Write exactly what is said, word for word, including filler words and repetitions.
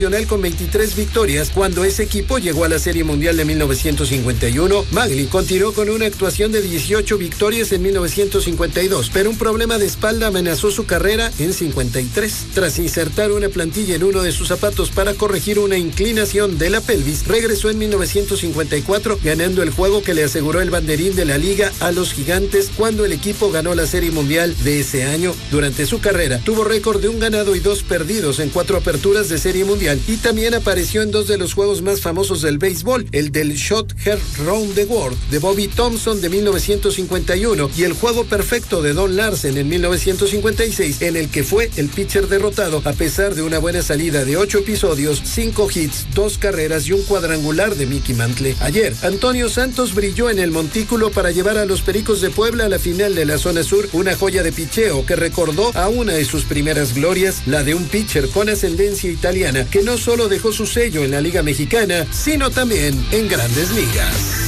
con veintitrés victorias cuando ese equipo llegó a la Serie Mundial de mil novecientos cincuenta y uno. Magli continuó con una actuación de dieciocho victorias en mil novecientos cincuenta y dos, pero un problema de espalda amenazó su carrera en cincuenta y tres. Tras insertar una plantilla en uno de sus zapatos para corregir una inclinación de la pelvis, regresó en mil novecientos cincuenta y cuatro, ganando el juego que le aseguró el banderín de la liga a los Gigantes cuando el equipo ganó la Serie Mundial de ese año. Durante su carrera tuvo récord de un ganado y dos perdidos en cuatro aperturas de Serie Mundial, y también apareció en dos de los juegos más famosos del béisbol, el del Shot Heart Round the World de Bobby Thompson de mil novecientos cincuenta y uno y el juego perfecto de Don Larsen en mil novecientos cincuenta y seis, en el que fue el pitcher derrotado a pesar de una buena salida de ocho episodios, cinco hits, dos carreras y un cuadrangular de Mickey Mantle. Ayer, Antonio Santos brilló en el montículo para llevar a los Pericos de Puebla a la final de la zona sur, una joya de picheo que recordó a una de sus primeras glorias, la de un pitcher con ascendencia italiana que no solo dejó su sello en la Liga Mexicana, sino también en Grandes Ligas.